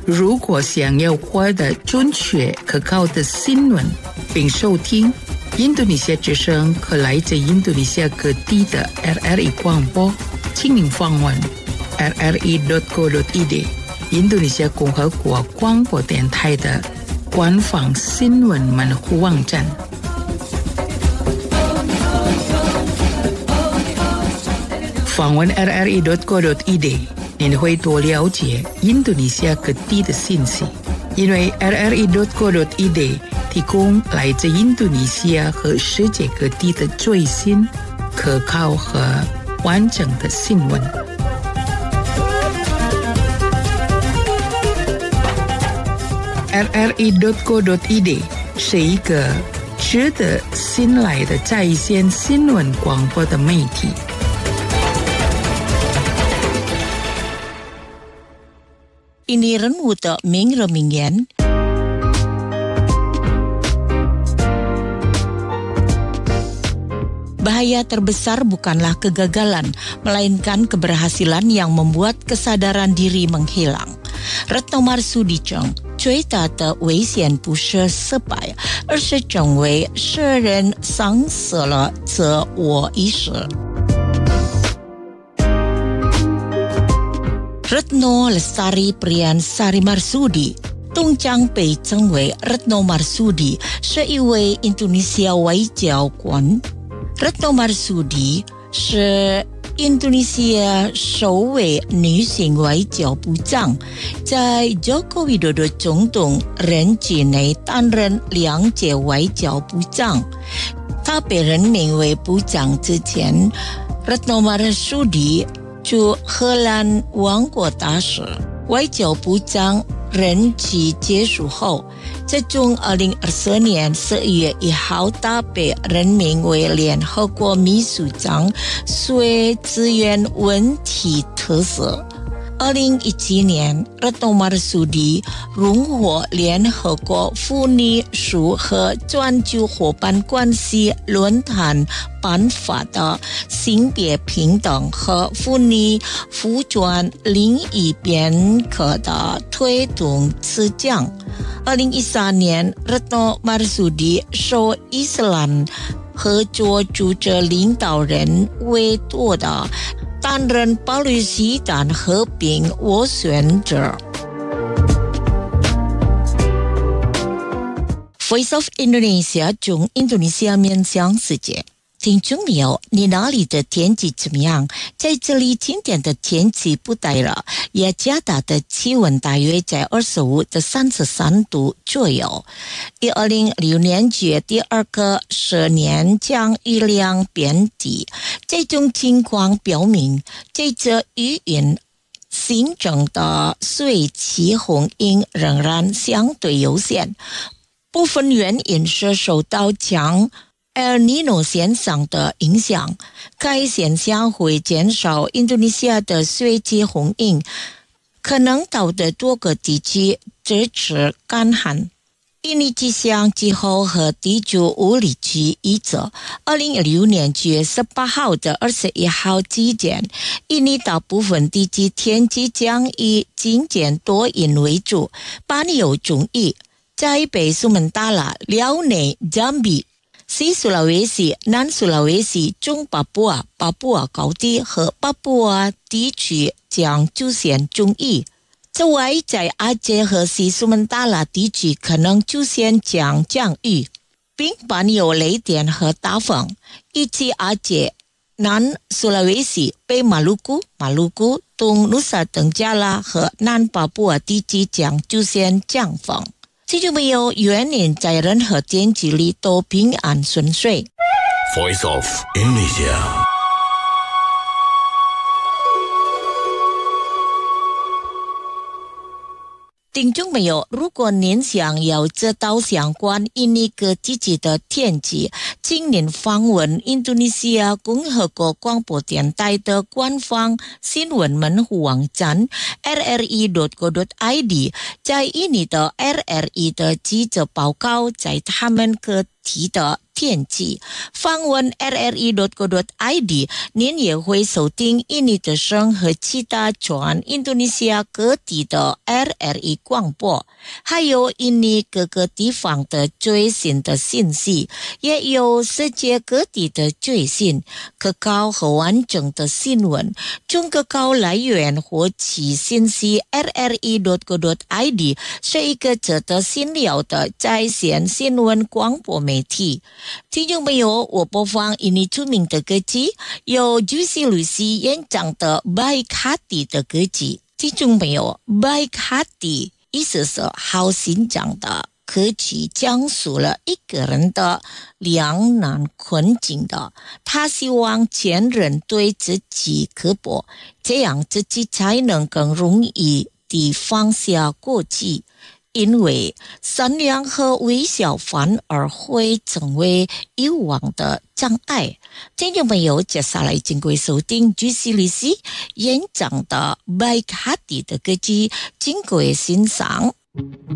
如果想要获得准确可靠的新闻并收听印度尼西亚之声和来自印度尼西亚各地的 RRI 广播，请您访问 rri.co.id 印度尼西亚共和国广播电台的官方新闻门户网站。访问 rri.co.id 您会多了解印度尼西亚各地的信息，因为 rri.co.id 提供来自印度尼西亚和世界各地的最新、可靠和完整的新闻。rri.co.id 是一个值得信赖的在线新闻广播的媒体。 Ini Renwu de Ming Remingyan. Bahaya terbesar bukanlah kegagalan, melainkan keberhasilan yang membuat kesadaran diri menghilang. Retno Marsudi 称，最大的危险不是失败，而是成为世人丧失了自我意识。Retno Lestari Priyansari Marsudi 东将被称为 Retno Marsudi 是一位印度尼西亚外交官。Retno Marsudi 是印度尼西亚首位女性外交部长，在 Joko Widodo 总统任期内担任2届外交部长。他被任命为部长之前 Retno Marsudi 驻荷兰王国大使，外交部长任期结束后，在2024年11月1号他被任命为联合国秘书长水资源问题特使。2017年 Retno Marsudi 荣获联合国妇女署和全球伙伴关系论坛颁发的性别平等和妇女福祉领域变革的推动次奖。2013年 Retno Marsudi 受伊斯兰合作组织领导人委托的担任巴勒斯坦和平斡旋者。Voice of Indonesia 从印度尼西亚面向世界。听众朋友，你那里的天气怎么样？在这里今天的天气不太热，雅加达的气温大约在25到33度左右。以2016年9月第2个10年降雨量变低，这种情况表明，这则雨云形成的水汽供应仍然相对有限，部分原因是受到强El Nino 现象的影响，该现象会减少印度尼西亚的水汽供应，可能导致多个地区支持干旱。印尼气象机构和地质物理局预测，2016年9月18号到21号之间，印尼大部分地区天气将以晴间多云为主，伴有中雨。在北苏门答腊、辽宁、jambi西苏拉维西、南苏拉维西、中巴布亚、巴布亚高地和巴布亚地区将出现中雨。此外，在阿杰和西苏门答腊地区可能出现降雨，并伴有雷电和大风。以及阿杰、南苏拉维西、北马鲁古、东努萨登加拉和南巴布亚地区将出现降风。这就没有愿您在任何天气里都平安顺遂。 Voice of Indonesia。 听众朋友，如果您想要知道相关印尼各地区的天气，请您访问印度尼西亚共和国广播电台的官方新闻门户网站 rri.co.id， 在印尼的 RRI 的记者报告在他们各题的天气。访问 rri.co.id， 您也会收听印尼之声和其他全印度尼西亚各地的 RRI 广播，还有印尼各个地方的最新的信息，也有世界各地的最新、可靠和完整的新闻。从可靠来源获取信息 rri.co.id 是一个值得信赖的在线新闻广播媒体。听众朋友，我播放印尼著名的歌曲，由 Juicy Lucy 演唱的 Baik Hati 的歌曲。听众朋友， Baik Hati 意思是好心肠的歌曲，讲述了一个人的两难困境的，他希望前人对自己刻薄，这样自己才能更容易地放下过去。因为善良和微笑反而会成为遗忘的障碍。听众朋友，接下来经过收听 Juicy Lucy 演唱的 Baik Hati 的歌曲，经过欣赏。